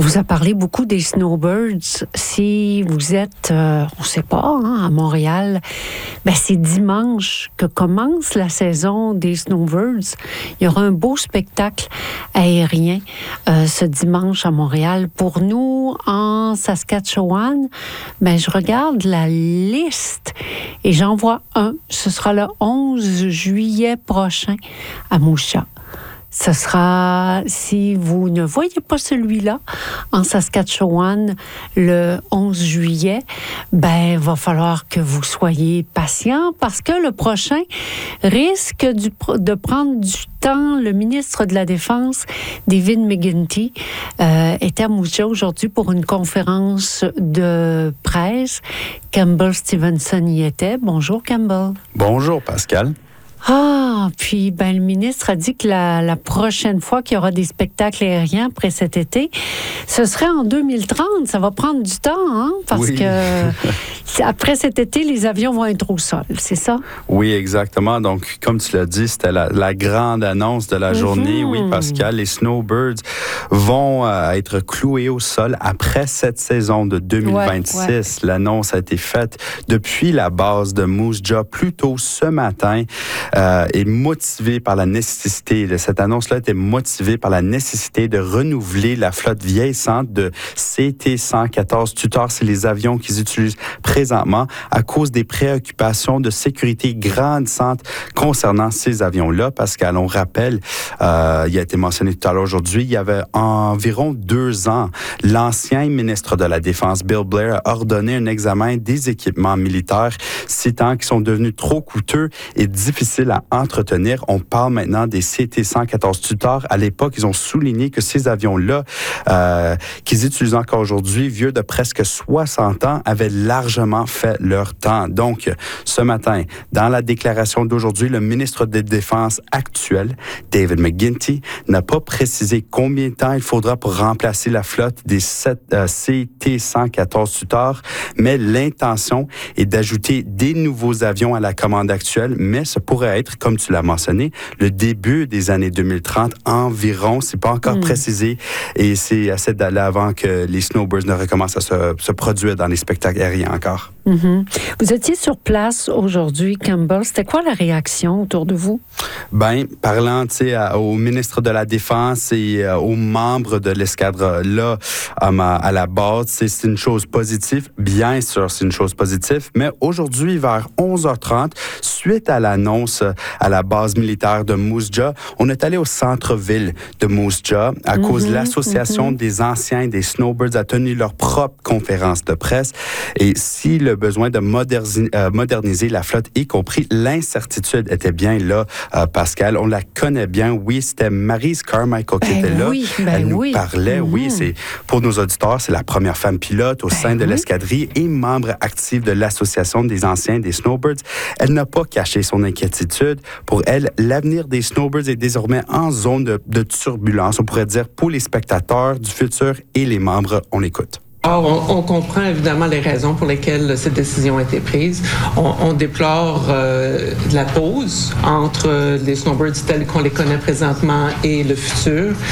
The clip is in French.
On vous a parlé beaucoup des snowbirds. Si vous êtes, on ne sait pas, à Montréal, c'est dimanche que commence la saison des snowbirds. Il y aura un beau spectacle aérien ce dimanche à Montréal. Pour nous, en Saskatchewan, je regarde la liste et j'en vois un. Ce sera le 11 juillet prochain à Moose Jaw. Ce sera, si vous ne voyez pas celui-là, en Saskatchewan, le 11 juillet, il va falloir que vous soyez patient parce que le prochain risque de prendre du temps. Le ministre de la Défense, David McGuinty, était à Moose Jaw aujourd'hui pour une conférence de presse. Campbell Stevenson y était. Bonjour, Campbell. Bonjour, Pascal. Puis le ministre a dit que la prochaine fois qu'il y aura des spectacles aériens après cet été, ce serait en 2030. Ça va prendre du temps, parce que après cet été, les avions vont être au sol, c'est ça? Oui, exactement. Donc, comme tu l'as dit, c'était la grande annonce de la journée. Oui, Pascal, les Snowbirds vont être cloués au sol après cette saison de 2026. Ouais. L'annonce a été faite depuis la base de Moose Jaw plus tôt ce matin. Est motivé par la nécessité, cette annonce-là était motivée par la nécessité de renouveler la flotte vieillissante de CT-114 Tutor. C'est les avions qu'ils utilisent présentement à cause des préoccupations de sécurité grandissantes concernant ces avions-là. Pascal, on rappelle, il a été mentionné tout à l'heure aujourd'hui, il y avait environ 2 ans, l'ancien ministre de la Défense, Bill Blair, a ordonné un examen des équipements militaires, citant qu'ils sont devenus trop coûteux et difficiles à entretenir. On parle maintenant des CT-114 Tutor. À l'époque, ils ont souligné que ces avions-là, qu'ils utilisent encore aujourd'hui, vieux de presque 60 ans, avaient largement fait leur temps. Donc, ce matin, dans la déclaration d'aujourd'hui, le ministre de la Défense actuel, David McGuinty, n'a pas précisé combien de temps il faudra pour remplacer la flotte des CT-114 Tutor, mais l'intention est d'ajouter des nouveaux avions à la commande actuelle, mais ce pourrait être, comme tu l'as mentionné, le début des années 2030 environ. C'est pas encore précisé et c'est assez d'aller avant que les Snowbirds ne recommencent à se produire dans les spectacles aériens encore. Vous étiez sur place aujourd'hui, Campbell. C'était quoi la réaction autour de vous? Parlant au ministre de la Défense et aux membres de l'escadre-là à la base, c'est une chose positive. Bien sûr, c'est une chose positive. Mais aujourd'hui, vers 11h30, suite à l'annonce à la base militaire de Moose Jaw, on est allé au centre-ville de Moose Jaw à cause de l'Association des anciens des Snowbirds a tenu leur propre conférence de presse. Et si le besoin de moderniser la flotte, y compris l'incertitude, était bien là, Pascal. On la connaît bien. Oui, c'était Maryse Carmichael qui était là. Elle nous parlait. Oui, c'est pour nos auditeurs, c'est la première femme pilote au sein de l'escadrille et membre active de l'Association des anciens des Snowbirds. Elle n'a pas caché son inquiétude. Pour elle, l'avenir des Snowbirds est désormais en zone de turbulence, on pourrait dire, pour les spectateurs du futur et les membres. On l'écoute. Or, on comprend évidemment les raisons pour lesquelles cette décision a été prise. On déplore la pause entre les Snowbirds tels qu'on les connaît présentement et le futur.